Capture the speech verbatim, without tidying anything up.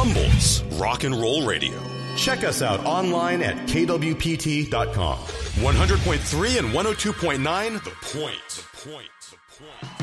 Humble's Rock and Roll Radio. Check us out online at K W P T dot com. one hundred point three and one oh two point nine, The Point. The Point. The Point.